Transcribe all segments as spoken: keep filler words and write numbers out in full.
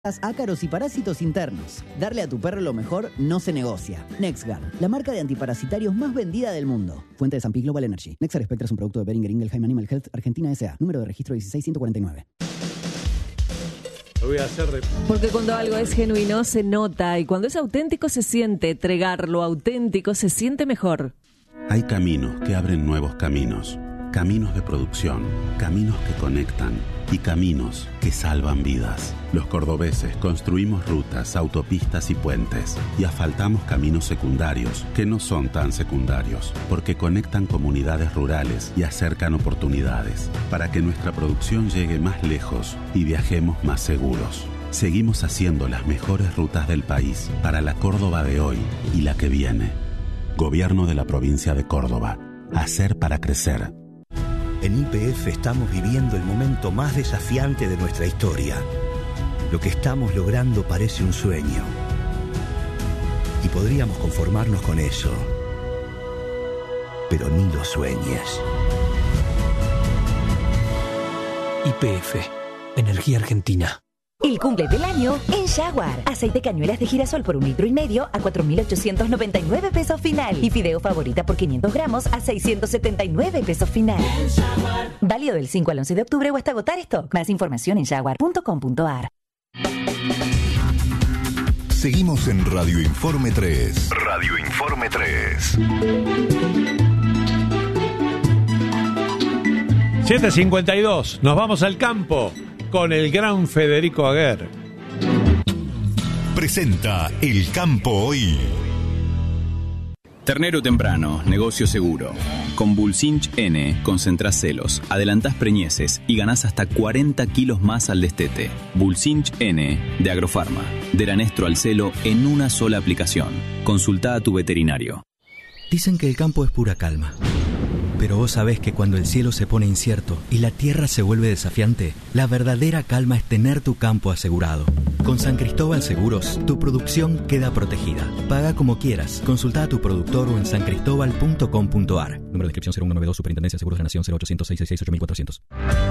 ácaros y parásitos internos. Darle a tu perro lo mejor no se negocia. NexGard, la marca de antiparasitarios más vendida del mundo. Fuente de San Pi Global Energy. Nexar Spectra es un producto de Boehringer Ingelheim Animal Health Argentina S A. Número de registro dieciséis ciento cuarenta y nueve. Lo voy a hacer de... Porque cuando algo es genuino se nota y cuando es auténtico se siente. Tregar lo auténtico se siente mejor. Hay caminos que abren nuevos caminos. Caminos de producción, caminos que conectan y caminos que salvan vidas. Los cordobeses construimos rutas, autopistas y puentes y asfaltamos caminos secundarios que no son tan secundarios porque conectan comunidades rurales y acercan oportunidades para que nuestra producción llegue más lejos y viajemos más seguros. Seguimos haciendo las mejores rutas del país para la Córdoba de hoy y la que viene. Gobierno de la provincia de Córdoba. Hacer para crecer. En Y P F estamos viviendo el momento más desafiante de nuestra historia. Lo que estamos logrando parece un sueño. Y podríamos conformarnos con eso. Pero ni lo sueñes. Y P F, Energía Argentina. El cumple del año en Jaguar. Aceite cañuelas de girasol por un litro y medio a cuatro mil ochocientos noventa y nueve pesos final. Y fideo favorita por quinientos gramos a seiscientos setenta y nueve pesos final. Válido del cinco al once de octubre o hasta agotar stock. Más información en jaguar punto com punto a r. Seguimos en Radio Informe tres. Radio Informe tres. siete cincuenta y dos. Nos vamos al campo con el gran Federico Aguer. Presenta El Campo Hoy. Ternero temprano, negocio seguro. Con Bulsinch N concentrás celos, adelantás preñeces y ganás hasta cuarenta kilos más al destete. Bulsinch N de Agrofarma. Del anestro al celo en una sola aplicación. Consultá a tu veterinario. Dicen que el campo es pura calma. Pero vos sabés que cuando el cielo se pone incierto y la tierra se vuelve desafiante, la verdadera calma es tener tu campo asegurado. Con San Cristóbal Seguros, tu producción queda protegida. Paga como quieras. Consulta a tu productor o en san cristóbal punto com punto a r. Número de inscripción cero uno noventa y dos, Superintendencia de Seguros de la Nación, cero ochocientos, seiscientos sesenta y seis, ocho mil cuatrocientos.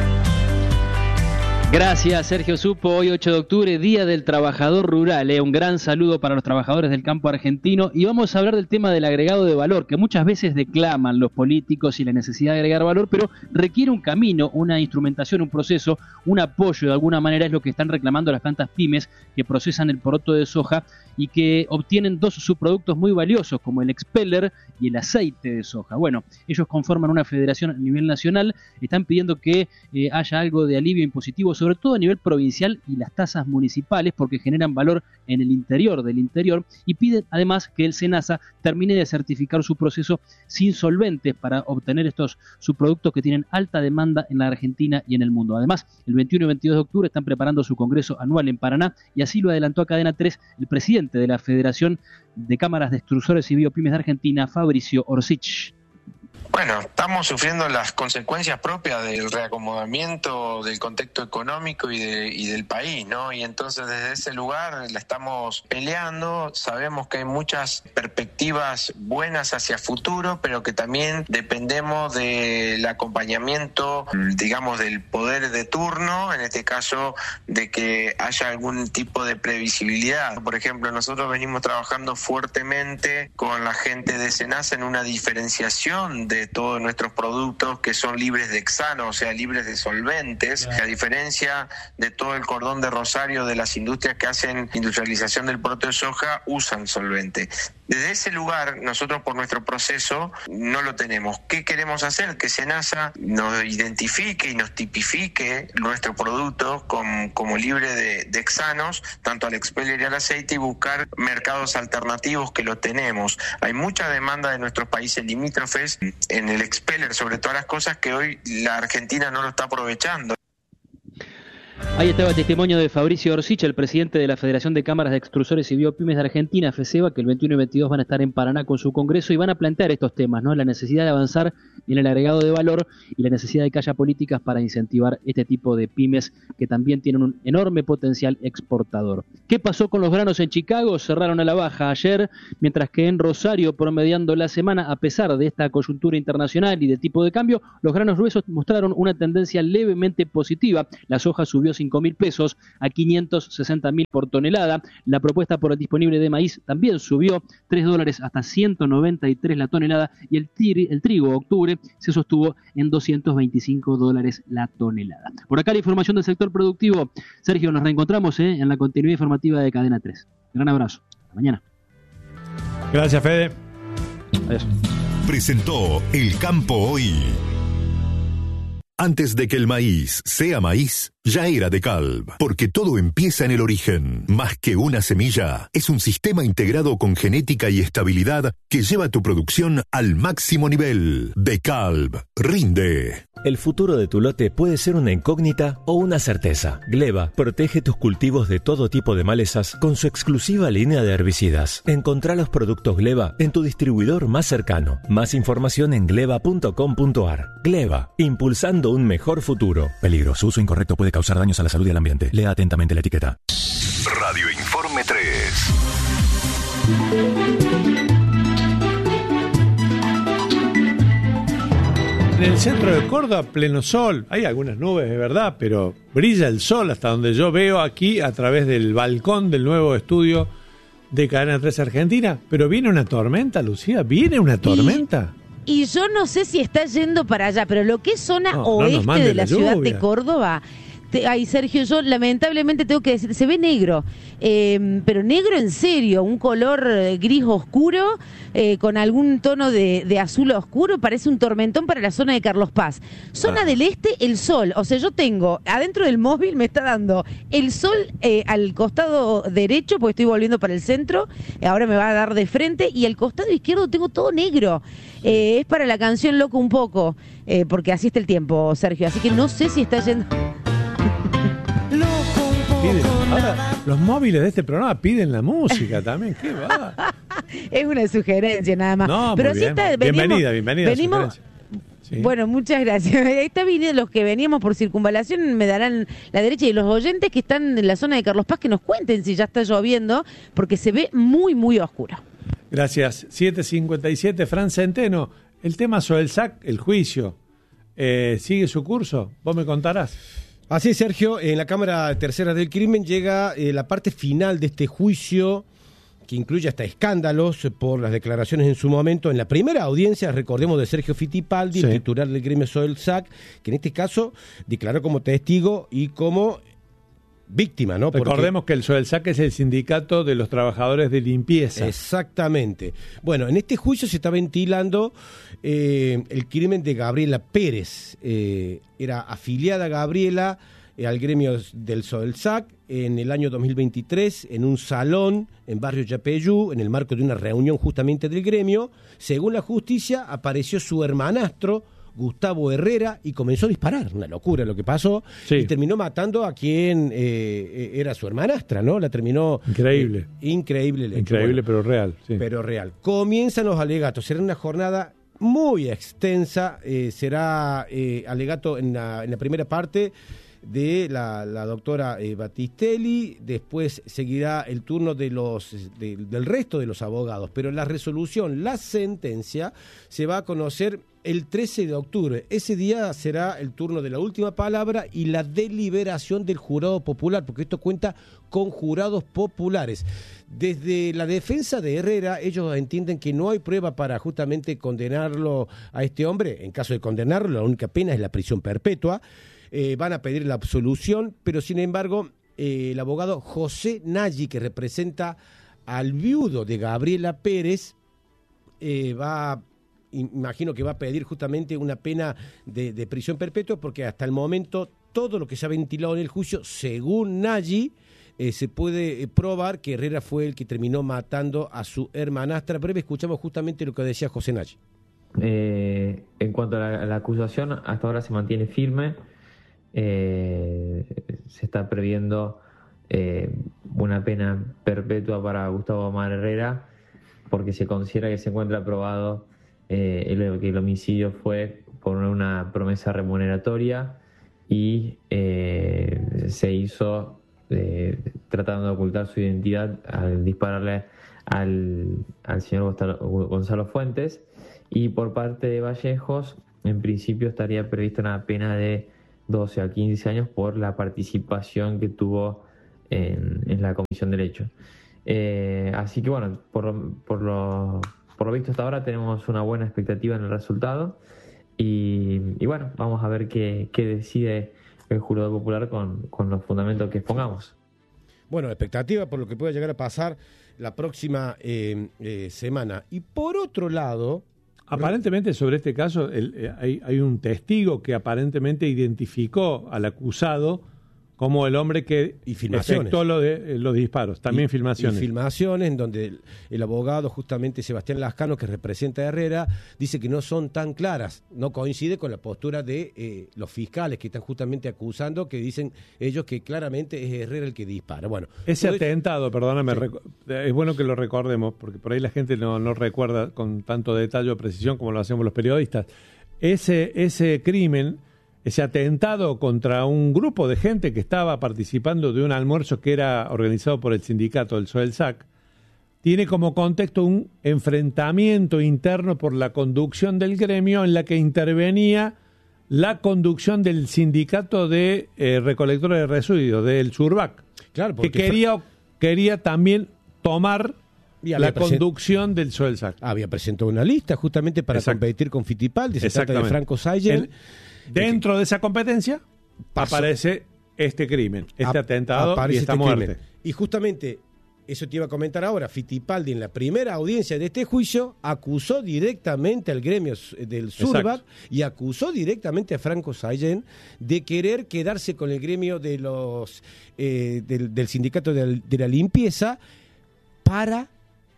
Gracias, Sergio Supo. Hoy ocho de octubre, Día del Trabajador Rural. Eh. Un gran saludo para los trabajadores del campo argentino. Y vamos a hablar del tema del agregado de valor, que muchas veces declaman los políticos y la necesidad de agregar valor, pero requiere un camino, una instrumentación, un proceso, un apoyo de alguna manera. Es lo que están reclamando las plantas pymes que procesan el poroto de soja y que obtienen dos subproductos muy valiosos, como el expeller y el aceite de soja. Bueno, ellos conforman una federación a nivel nacional, están pidiendo que eh, haya algo de alivio impositivo, sobre todo a nivel provincial y las tasas municipales, porque generan valor en el interior del interior, y piden además que el SENASA termine de certificar su proceso sin solventes para obtener estos subproductos que tienen alta demanda en la Argentina y en el mundo. Además, el veintiuno y veintidós de octubre están preparando su congreso anual en Paraná, y así lo adelantó a Cadena tres el presidente de la Federación de Cámaras de Extrusores y Biopymes de Argentina, Fabricio Orsich. Bueno, estamos sufriendo las consecuencias propias del reacomodamiento del contexto económico y, de, y del país, ¿no? Y entonces desde ese lugar la estamos peleando. Sabemos que hay muchas perspectivas buenas hacia futuro, pero que también dependemos del acompañamiento, digamos, del poder de turno, en este caso de que haya algún tipo de previsibilidad. Por ejemplo, nosotros venimos trabajando fuertemente con la gente de SENASA en una diferenciación de todos nuestros productos que son libres de hexano, o sea, libres de solventes, a diferencia de todo el cordón de Rosario de las industrias que hacen industrialización del poroto de soja, usan solvente. Desde ese lugar, nosotros por nuestro proceso no lo tenemos. ¿Qué queremos hacer? Que SENASA nos identifique y nos tipifique nuestro producto como, como libre de, de hexanos, tanto al expeller y al aceite, y buscar mercados alternativos que lo tenemos. Hay mucha demanda de nuestros países limítrofes en el expeller, sobre todas las cosas que hoy la Argentina no lo está aprovechando. Ahí estaba el testimonio de Fabricio Orsich, el presidente de la Federación de Cámaras de Extrusores y Biopymes de Argentina, FECEBA, que el veintiuno y veintidós van a estar en Paraná con su congreso y van a plantear estos temas, ¿no? La necesidad de avanzar en el agregado de valor y la necesidad de que haya políticas para incentivar este tipo de pymes que también tienen un enorme potencial exportador. ¿Qué pasó con los granos en Chicago? Cerraron a la baja ayer, mientras que en Rosario, promediando la semana, a pesar de esta coyuntura internacional y de tipo de cambio, los granos gruesos mostraron una tendencia levemente positiva. La soja subió subió cinco mil pesos a quinientos sesenta mil por tonelada. La propuesta por el disponible de maíz también subió tres dólares hasta ciento noventa y tres la tonelada, y el, tri, el trigo octubre se sostuvo en doscientos veinticinco dólares la tonelada. Por acá la información del sector productivo. Sergio, nos reencontramos ¿eh? en la continuidad informativa de Cadena tres. Gran abrazo. Hasta mañana. Gracias, Fede. Adiós. Presentó El Campo Hoy. Antes de que el maíz sea maíz, ya era DeKalb, porque todo empieza en el origen. Más que una semilla, es un sistema integrado con genética y estabilidad que lleva tu producción al máximo nivel. DeKalb, rinde. El futuro de tu lote puede ser una incógnita o una certeza. Gleba protege tus cultivos de todo tipo de malezas con su exclusiva línea de herbicidas. Encontrá los productos Gleba en tu distribuidor más cercano. Más información en gleba punto com punto ar. Gleba, impulsando un mejor futuro. Peligro, su uso incorrecto puede causar daños a la salud y al ambiente. Lea atentamente la etiqueta. Radio Informe tres. En el centro de Córdoba, pleno sol. Hay algunas nubes, de verdad, pero brilla el sol hasta donde yo veo aquí a través del balcón del nuevo estudio de Cadena tres Argentina. Pero viene una tormenta, Lucía, viene una tormenta. Y, y yo no sé si está yendo para allá, pero lo que es zona no, oeste no de la, la ciudad de Córdoba... Te, ay, Sergio, yo lamentablemente tengo que decir, se ve negro, eh, pero negro en serio, un color gris oscuro, eh, con algún tono de, de azul oscuro, parece un tormentón para la zona de Carlos Paz. Zona ah. del este, el sol, o sea, yo tengo, adentro del móvil me está dando el sol eh, al costado derecho, porque estoy volviendo para el centro, ahora me va a dar de frente, y al costado izquierdo tengo todo negro. Eh, es para la canción Loco un poco, eh, porque así está el tiempo, Sergio, así que no sé si está yendo... Piden, ahora, los móviles de este programa piden la música también. ¿Qué va? Es una sugerencia nada más. No, pero muy sí bien. está, venimos, bienvenida, bienvenida. Venimos, sí. Bueno, muchas gracias. Ahí está viniendo los que veníamos por circunvalación, me darán la derecha, y los oyentes que están en la zona de Carlos Paz que nos cuenten si ya está lloviendo, porque se ve muy, muy oscuro. Gracias. siete cincuenta y siete, Fran Centeno. El tema sobre el S A C, el juicio, eh, ¿sigue su curso? Vos me contarás. Así es, Sergio, en la Cámara Tercera del Crimen llega eh, la parte final de este juicio, que incluye hasta escándalos por las declaraciones en su momento. En la primera audiencia, recordemos, de Sergio Fittipaldi, sí. el titular del gremio Soel S A C, que en este caso declaró como testigo y como víctima, ¿no? Porque... Recordemos que el Soel S A C es el sindicato de los trabajadores de limpieza. Exactamente. Bueno, en este juicio se está ventilando eh, el crimen de Gabriela Pérez. Eh, era afiliada Gabriela eh, al gremio del Soel S A C en el año dos mil veintitrés, en un salón en barrio Yapeyú, en el marco de una reunión justamente del gremio. Según la justicia, apareció su hermanastro, Gustavo Herrera, y comenzó a disparar. Una locura lo que pasó. Sí. Y terminó matando a quien eh, era su hermanastra, ¿no? La terminó... Increíble. Eh, increíble. Increíble, bueno, pero real. Sí. Pero real. Comienzan los alegatos. Será una jornada muy extensa. Eh, será eh, alegato en la, en la primera parte de la, la doctora eh, Battistelli. Después seguirá el turno de los de, del resto de los abogados. Pero la resolución, la sentencia, se va a conocer el trece de octubre. Ese día será el turno de la última palabra y la deliberación del jurado popular, porque esto cuenta con jurados populares. Desde la defensa de Herrera, ellos entienden que no hay prueba para justamente condenarlo a este hombre. En caso de condenarlo, la única pena es la prisión perpetua. Eh, van a pedir la absolución, pero sin embargo, eh, el abogado José Nagy, que representa al viudo de Gabriela Pérez, eh, va a imagino que va a pedir justamente una pena de, de prisión perpetua, porque hasta el momento todo lo que se ha ventilado en el juicio, según Nagy, eh, se puede eh, probar que Herrera fue el que terminó matando a su hermanastra. Breve, escuchamos justamente lo que decía José Nagy. Eh, en cuanto a la, a la acusación, hasta ahora se mantiene firme. Eh, se está previendo eh, una pena perpetua para Gustavo Omar Herrera, porque se considera que se encuentra probado Eh, el, que el homicidio fue por una promesa remuneratoria y eh, se hizo eh, tratando de ocultar su identidad al dispararle al, al señor Gonzalo Fuentes. Y por parte de Vallejos, en principio estaría prevista una pena de doce a quince años por la participación que tuvo en, en la comisión del hecho. Eh, así que bueno, por, por, lo, por lo visto hasta ahora tenemos una buena expectativa en el resultado y, y bueno, vamos a ver qué, qué decide el jurado popular con, con los fundamentos que expongamos. Bueno, expectativa por lo que pueda llegar a pasar la próxima eh, eh, semana. Y por otro lado... Aparentemente sobre este caso el, eh, hay, hay un testigo que aparentemente identificó al acusado como el hombre que efectuó lo de, eh, los disparos, también y, filmaciones. Y filmaciones en donde el, el abogado, justamente Sebastián Lascano, que representa a Herrera, dice que no son tan claras, no coincide con la postura de eh, los fiscales que están justamente acusando, que dicen ellos que claramente es Herrera el que dispara. Bueno, ese atentado, perdóname, sí. Es bueno que lo recordemos, porque por ahí la gente no, no recuerda con tanto detalle o precisión como lo hacemos los periodistas. Ese, ese crimen... Ese atentado contra un grupo de gente que estaba participando de un almuerzo que era organizado por el sindicato del SOELSAC, tiene como contexto un enfrentamiento interno por la conducción del gremio en la que intervenía la conducción del sindicato de eh, recolectores de residuos, del SURBAC, claro, que quería, fue... quería también tomar la present... conducción del SOELSAC. Había presentado una lista justamente para Exacto. competir con Fittipaldi, se trata de Franco Sayen. El... Dentro de esa competencia Pasó. aparece este crimen, este a, atentado y esta este muerte. Crimen. Y justamente, eso te iba a comentar ahora, Fittipaldi en la primera audiencia de este juicio acusó directamente al gremio del SURBAC y acusó directamente a Franco Sayen de querer quedarse con el gremio de los eh, del, del sindicato de, de la limpieza para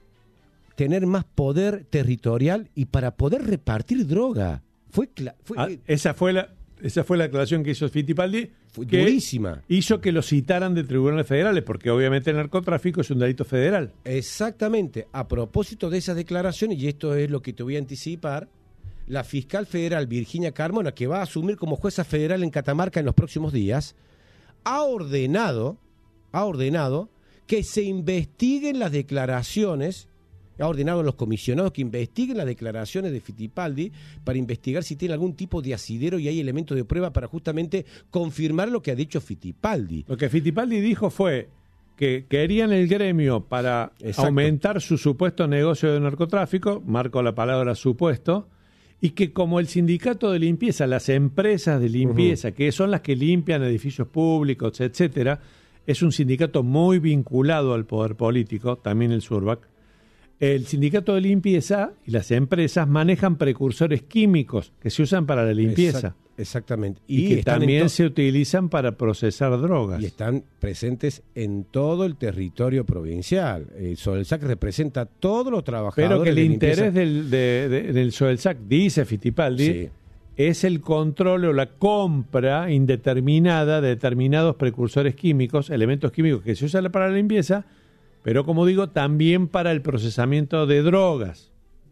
tener más poder territorial y para poder repartir droga. Fue, fue ah, esa fue la esa fue la declaración que hizo Fittipaldi, fue que durísima. Hizo que lo citaran de tribunales federales, porque obviamente el narcotráfico es un delito federal. Exactamente. A propósito de esas declaraciones, y esto es lo que te voy a anticipar, la fiscal federal Virginia Carmona, que va a asumir como jueza federal en Catamarca en los próximos días, ha ordenado, ha ordenado que se investiguen las declaraciones. Ha ordenado a los comisionados que investiguen las declaraciones de Fittipaldi para investigar si tiene algún tipo de asidero y hay elementos de prueba para justamente confirmar lo que ha dicho Fittipaldi. Lo que Fittipaldi dijo fue que querían el gremio para Exacto. aumentar su supuesto negocio de narcotráfico, marco la palabra supuesto, y que como el sindicato de limpieza, las empresas de limpieza, uh-huh. que son las que limpian edificios públicos, etcétera, es un sindicato muy vinculado al poder político, también el SURBAC. El sindicato de limpieza y las empresas manejan precursores químicos que se usan para la limpieza. Exact, exactamente. Y, y que también to- se utilizan para procesar drogas. Y están presentes en todo el territorio provincial. El SOELSAC representa a todos los trabajadores. Pero que el de interés del, de, de, del SOELSAC, dice Fittipaldi, sí. es el control o la compra indeterminada de determinados precursores químicos, elementos químicos que se usan para la limpieza, pero como digo, también para el procesamiento de drogas.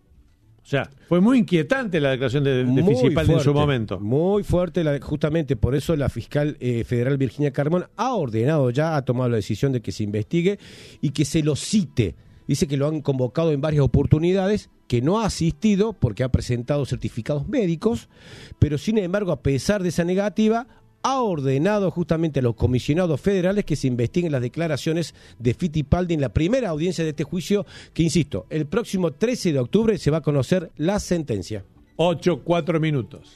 O sea, fue muy inquietante la declaración de, de Fittipaldi en su momento. Muy fuerte, la, justamente por eso la fiscal eh, federal Virginia Carmona ha ordenado ya, ha tomado la decisión de que se investigue y que se lo cite. Dice que lo han convocado en varias oportunidades, que no ha asistido porque ha presentado certificados médicos, pero sin embargo, a pesar de esa negativa, ha ordenado justamente a los comisionados federales que se investiguen las declaraciones de Fittipaldi en la primera audiencia de este juicio, que insisto, el próximo trece de octubre se va a conocer la sentencia. ocho, cuatro minutos.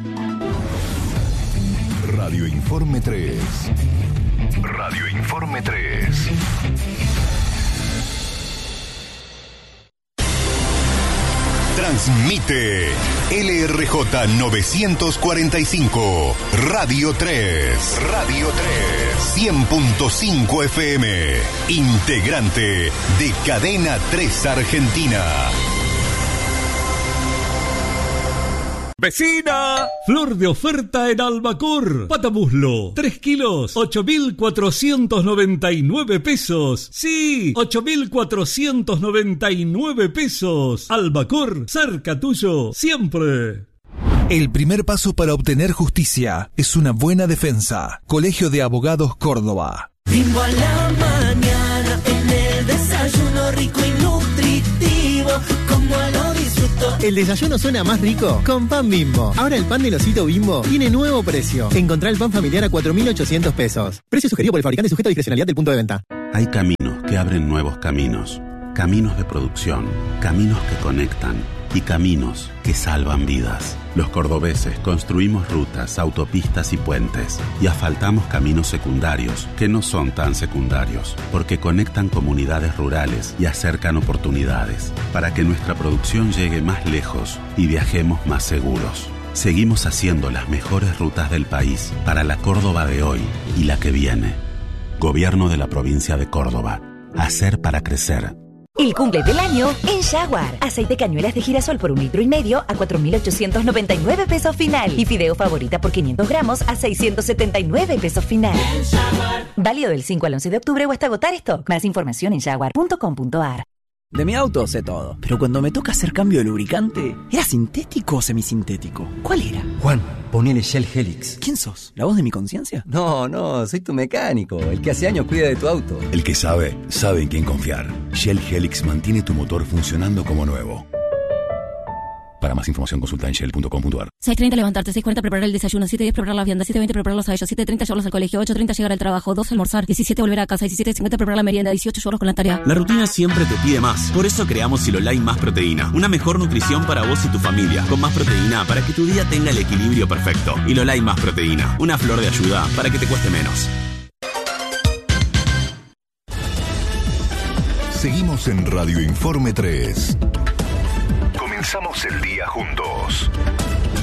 Radio Informe tres. Radio Informe tres. Transmite L R J novecientos cuarenta y cinco, Radio tres. Radio tres. cien punto cinco F M. Integrante de Cadena tres Argentina. ¡Vecina! Flor de oferta en Albacor. Patamuslo, tres kilos, ocho mil cuatrocientos noventa y nueve pesos. Sí, ocho mil cuatrocientos noventa y nueve pesos. Albacor, cerca tuyo, siempre. El primer paso para obtener justicia es una buena defensa. Colegio de Abogados Córdoba. Ritmo a la mañana, en el desayuno rico y nutritivo, como lo disfruto El desayuno suena más rico con pan Bimbo. Ahora el pan del osito Bimbo tiene nuevo precio. Encontrá el pan familiar a cuatro mil ochocientos pesos. Precio sugerido por el fabricante, sujeto a discrecionalidad del punto de venta. Hay caminos que abren nuevos caminos. Caminos de producción, caminos que conectan y caminos que salvan vidas. Los cordobeses construimos rutas, autopistas y puentes y asfaltamos caminos secundarios que no son tan secundarios porque conectan comunidades rurales y acercan oportunidades para que nuestra producción llegue más lejos y viajemos más seguros. Seguimos haciendo las mejores rutas del país para la Córdoba de hoy y la que viene. Gobierno de la provincia de Córdoba. Hacer para crecer. El cumple del año en Jaguar. Aceite cañuelas de girasol por un litro y medio a cuatro mil ochocientos noventa y nueve pesos final. Y fideo favorita por quinientos gramos a seiscientos setenta y nueve pesos final. Válido del cinco al once de octubre o hasta agotar stock. Más información en jaguar punto com punto a r. De mi auto sé todo, pero cuando me toca hacer cambio de lubricante, ¿era sintético o semisintético? ¿Cuál era? Juan, ponele Shell Helix. ¿Quién sos? ¿La voz de mi conciencia? No, no, soy tu mecánico, el que hace años cuida de tu auto. El que sabe, sabe en quién confiar. Shell Helix mantiene tu motor funcionando como nuevo. Para más información consulta en shell punto com punto a r. seis treinta levantarte, seis cuarenta preparar el desayuno, siete diez preparar la vianda, siete veinte prepararlos a ellos, siete treinta llevarlos al colegio, ocho treinta llegar al trabajo, dos almorzar, diecisiete volver a casa, diecisiete cincuenta preparar la merienda, dieciocho llevarlos con la tarea. La rutina siempre te pide más. Por eso creamos Silolai Más Proteína. Una mejor nutrición para vos y tu familia. Con más proteína para que tu día tenga el equilibrio perfecto. Silolai Más Proteína. Una flor de ayuda para que te cueste menos. Seguimos en Radio Informe tres. Comenzamos el día juntos.